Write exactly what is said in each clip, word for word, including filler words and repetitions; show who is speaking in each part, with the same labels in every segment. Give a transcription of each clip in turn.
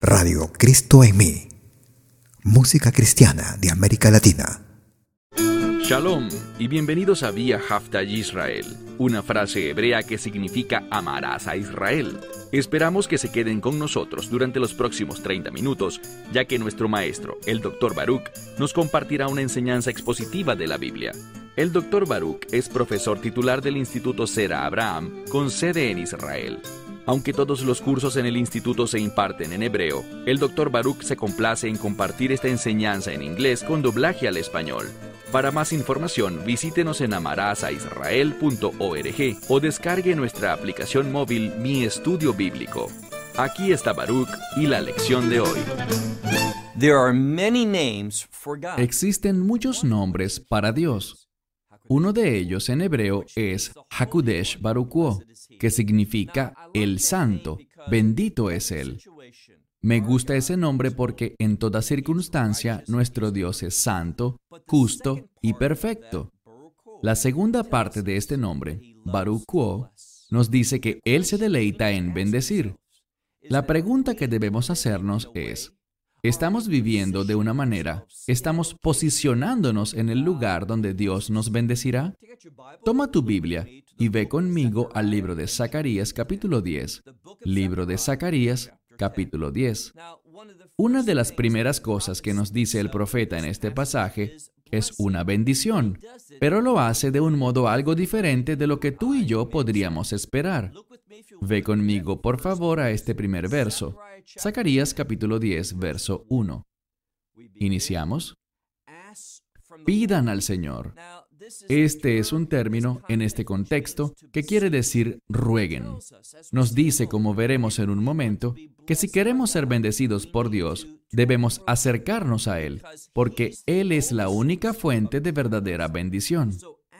Speaker 1: Radio Cristo en mí. Música cristiana de América Latina.
Speaker 2: Shalom y bienvenidos a Vía Haftaj Israel, una frase hebrea que significa amarás a Israel. Esperamos que se queden con nosotros durante los próximos treinta minutos, ya que nuestro maestro, el doctor Baruch, nos compartirá una enseñanza expositiva de la Biblia. El doctor Baruch es profesor titular del Instituto Zera Abraham, con sede en Israel. Aunque todos los cursos en el instituto se imparten en hebreo, el doctor Baruch se complace en compartir esta enseñanza en inglés con doblaje al español. Para más información, visítenos en amarasaisrael punto org o descargue nuestra aplicación móvil Mi Estudio Bíblico. Aquí está Baruch y la lección de hoy.
Speaker 3: There are many names for God.
Speaker 4: Existen muchos nombres para Dios. Uno de ellos en hebreo es Hakudesh Baruch Hu, que significa el Santo, bendito es Él. Me gusta ese nombre porque en toda circunstancia nuestro Dios es santo, justo y perfecto. La segunda parte de este nombre, Baruch Hu, nos dice que Él se deleita en bendecir. La pregunta que debemos hacernos es, ¿estamos viviendo de una manera? ¿Estamos posicionándonos en el lugar donde Dios nos bendecirá? Toma tu Biblia y ve conmigo al libro de Zacarías capítulo diez. Libro de Zacarías capítulo diez. Una de las primeras cosas que nos dice el profeta en este pasaje es una bendición, pero lo hace de un modo algo diferente de lo que tú y yo podríamos esperar. Ve conmigo, por favor, a este primer verso. Zacarías capítulo diez, verso uno. Iniciamos. Pidan al Señor. Este es un término en este contexto que quiere decir rueguen. Nos dice, como veremos en un momento, que si queremos ser bendecidos por Dios, debemos acercarnos a Él, porque Él es la única fuente de verdadera bendición.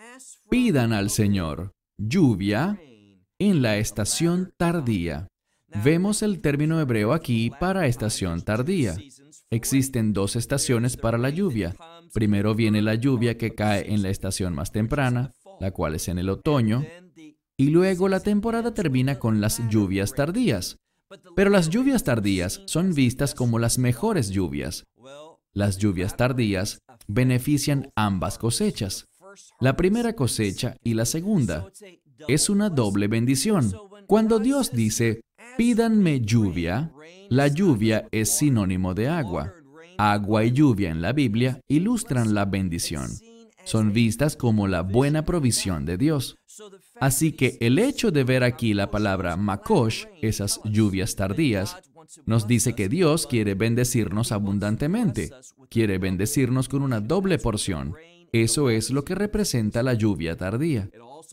Speaker 4: Pidan al Señor lluvia en la estación tardía. Vemos el término hebreo aquí para estación tardía. Existen dos estaciones para la lluvia. Primero viene la lluvia que cae en la estación más temprana, la cual es en el otoño, y luego la temporada termina con las lluvias tardías. Pero las lluvias tardías son vistas como las mejores lluvias. Las lluvias tardías benefician ambas cosechas, la primera cosecha y la segunda. Es una doble bendición. Cuando Dios dice, pídanme lluvia, la lluvia es sinónimo de agua. Agua y lluvia en la Biblia ilustran la bendición. Son vistas como la buena provisión de Dios. Así que el hecho de ver aquí la palabra makosh, esas lluvias tardías, nos dice que Dios quiere bendecirnos abundantemente. Quiere bendecirnos con una doble porción. Eso es lo que representa la lluvia tardía.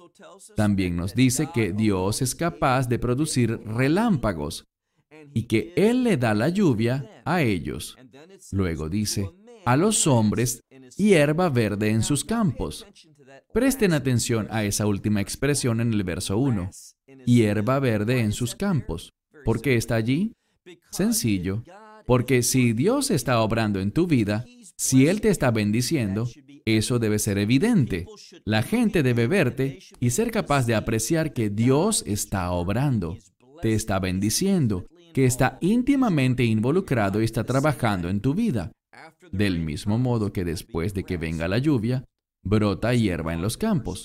Speaker 4: También nos dice que Dios es capaz de producir relámpagos y que Él le da la lluvia a ellos. Luego dice, a los hombres, hierba verde en sus campos. Presten atención a esa última expresión en el verso uno. Hierba verde en sus campos. ¿Por qué está allí? Sencillo. Porque si Dios está obrando en tu vida, si Él te está bendiciendo, eso debe ser evidente. La gente debe verte y ser capaz de apreciar que Dios está obrando, te está bendiciendo, que está íntimamente involucrado y está trabajando en tu vida. Del mismo modo que después de que venga la lluvia, brota hierba en los campos.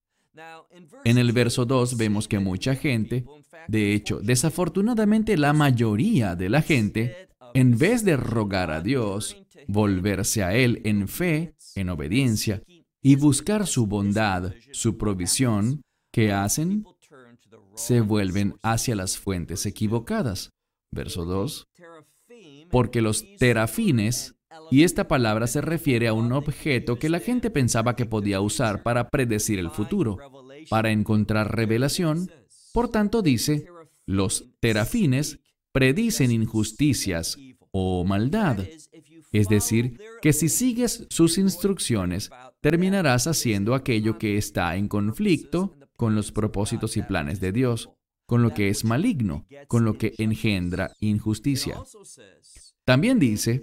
Speaker 4: En el verso dos vemos que mucha gente, de hecho, desafortunadamente la mayoría de la gente, en vez de rogar a Dios, volverse a Él en fe, en obediencia, y buscar su bondad, su provisión, ¿qué hacen? Se vuelven hacia las fuentes equivocadas. Verso dos. Porque los terafines, y esta palabra se refiere a un objeto que la gente pensaba que podía usar para predecir el futuro, para encontrar revelación. Por tanto dice, los terafines predicen injusticias o maldad. Es decir, que si sigues sus instrucciones, terminarás haciendo aquello que está en conflicto con los propósitos y planes de Dios, con lo que es maligno, con lo que engendra injusticia. También dice,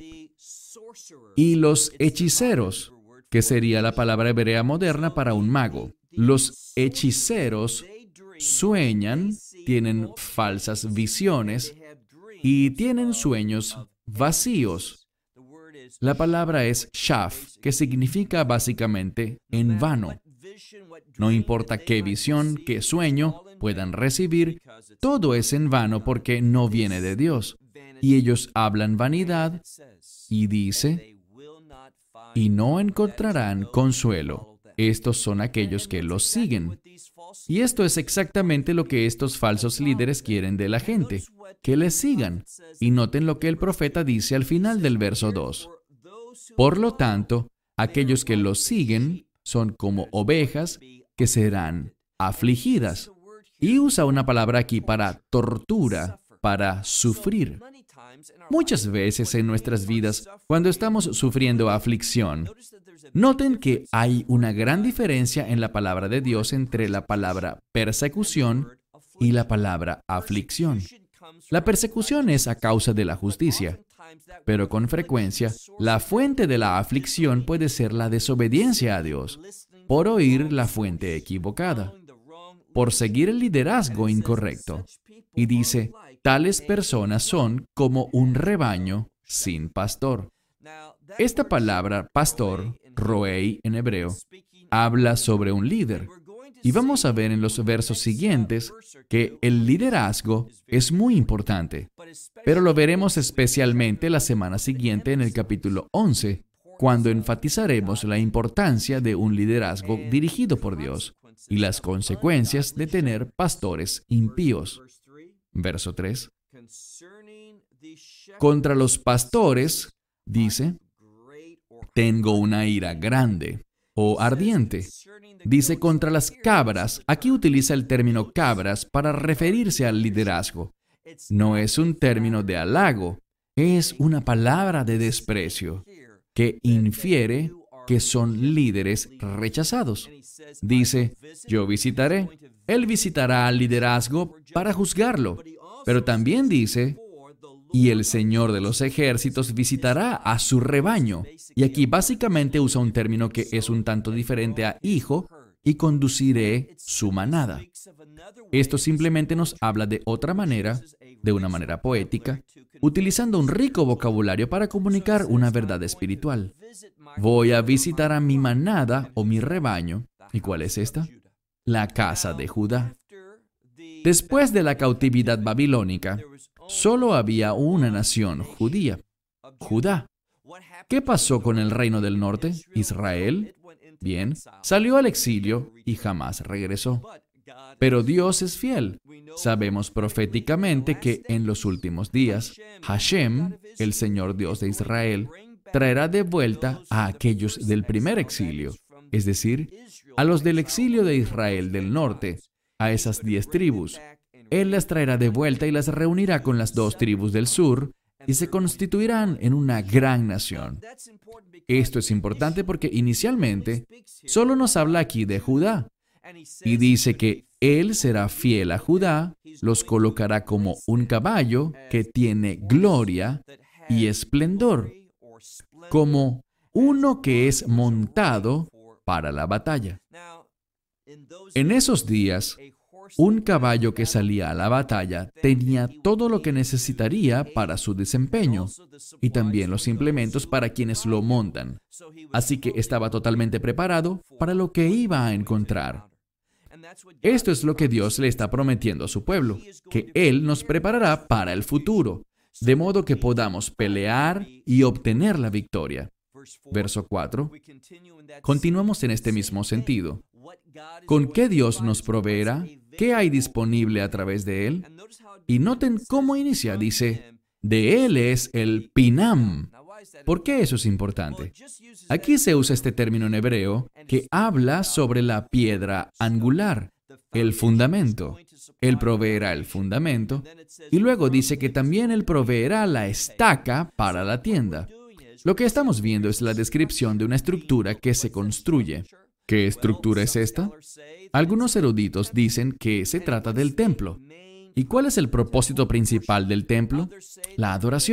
Speaker 4: y los hechiceros, que sería la palabra hebrea moderna para un mago. Los hechiceros sueñan, tienen falsas visiones y tienen sueños vacíos. La palabra es shaf, que significa básicamente en vano. No importa qué visión, qué sueño puedan recibir, todo es en vano porque no viene de Dios. Y ellos hablan vanidad y dice, y no encontrarán consuelo. Estos son aquellos que los siguen. Y esto es exactamente lo que estos falsos líderes quieren de la gente, que les sigan. Y noten lo que el profeta dice al final del verso dos. Por lo tanto, aquellos que los siguen son como ovejas que serán afligidas. Y usa una palabra aquí para tortura, para sufrir. Muchas veces en nuestras vidas, cuando estamos sufriendo aflicción, noten que hay una gran diferencia en la palabra de Dios entre la palabra persecución y la palabra aflicción. La persecución es a causa de la justicia, pero con frecuencia la fuente de la aflicción puede ser la desobediencia a Dios, por oír la fuente equivocada, por seguir el liderazgo incorrecto. Y dice, tales personas son como un rebaño sin pastor. Esta palabra, pastor, roei en hebreo, habla sobre un líder. Y vamos a ver en los versos siguientes que el liderazgo es muy importante. Pero lo veremos especialmente la semana siguiente en el capítulo once, cuando enfatizaremos la importancia de un liderazgo dirigido por Dios y las consecuencias de tener pastores impíos. Verso tres. Contra los pastores, dice, tengo una ira grande o ardiente. Dice contra las cabras. Aquí utiliza el término cabras para referirse al liderazgo. No es un término de halago, es una palabra de desprecio que infiere que son líderes rechazados. Dice, yo visitaré. Él visitará al liderazgo para juzgarlo. Pero también dice, y el Señor de los ejércitos visitará a su rebaño. Y aquí básicamente usa un término que es un tanto diferente a hijo, y conduciré su manada. Esto simplemente nos habla de otra manera, de una manera poética, utilizando un rico vocabulario para comunicar una verdad espiritual. Voy a visitar a mi manada o mi rebaño. ¿Y cuál es esta? La casa de Judá. Después de la cautividad babilónica, solo había una nación judía, Judá. ¿Qué pasó con el reino del norte, Israel? Bien, salió al exilio y jamás regresó. Pero Dios es fiel. Sabemos proféticamente que en los últimos días, Hashem, el Señor Dios de Israel, traerá de vuelta a aquellos del primer exilio, es decir, a los del exilio de Israel del norte, a esas diez tribus. Él las traerá de vuelta y las reunirá con las dos tribus del sur y se constituirán en una gran nación. Esto es importante porque inicialmente solo nos habla aquí de Judá y dice que Él será fiel a Judá, los colocará como un caballo que tiene gloria y esplendor, como uno que es montado para la batalla. En esos días, un caballo que salía a la batalla tenía todo lo que necesitaría para su desempeño y también los implementos para quienes lo montan. Así que estaba totalmente preparado para lo que iba a encontrar. Esto es lo que Dios le está prometiendo a su pueblo, que Él nos preparará para el futuro, de modo que podamos pelear y obtener la victoria. Verso cuatro. Continuamos en este mismo sentido. ¿Con qué Dios nos proveerá? ¿Qué hay disponible a través de Él? Y noten cómo inicia. Dice, de Él es el Pinam. ¿Por qué eso es importante? Aquí se usa este término en hebreo que habla sobre la piedra angular, el fundamento. Él proveerá el fundamento y luego dice que también Él proveerá la estaca para la tienda. Lo que estamos viendo es la descripción de una estructura que se construye. ¿Qué estructura es esta? Algunos eruditos dicen que se trata del templo. ¿Y cuál es el propósito principal del templo? La adoración.